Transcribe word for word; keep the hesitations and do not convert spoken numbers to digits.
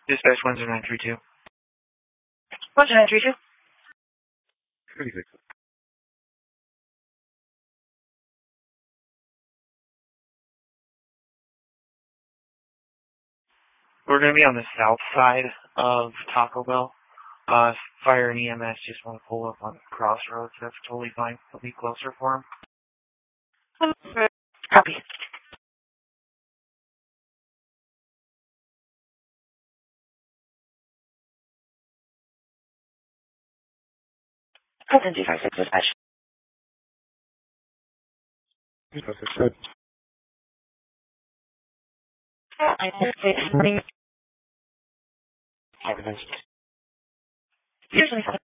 Dispatch one zero nine three two. one zero nine three two. thirty-six. We're going to be on the south side of Taco Bell. Uh, fire and E M S just want to pull up on Crossroads. That's totally fine. It'll be closer for them. Copy. Present two five six dispatch. I think it's usually